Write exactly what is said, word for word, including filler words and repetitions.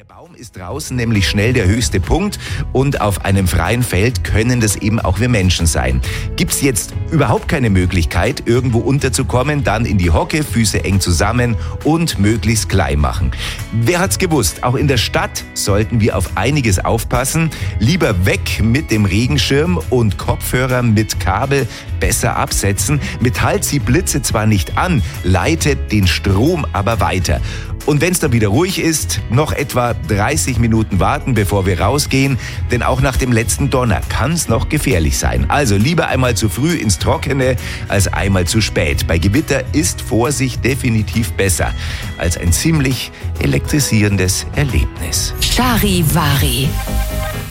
Baum ist draußen nämlich schnell der höchste Punkt und auf einem freien Feld können das eben auch wir Menschen sein. Gibt's jetzt überhaupt keine Möglichkeit, irgendwo unterzukommen, dann in die Hocke, Füße eng zusammen und möglichst klein machen. Wer hat's gewusst? Auch in der Stadt sollten wir auf einiges aufpassen. Lieber weg mit dem Regenschirm und Kopfhörer mit Kabel besser absetzen. Metall zieht Blitze zwar nicht an, leitet den Strom aber weiter. Und wenn es dann wieder ruhig ist, noch etwa dreißig Minuten warten, bevor wir rausgehen, denn auch nach dem letzten Donner kann es noch gefährlich sein. Also lieber einmal zu früh ins Trockene als einmal zu spät. Bei Gewitter ist Vorsicht definitiv besser als ein ziemlich elektrisierendes Erlebnis. Charivari.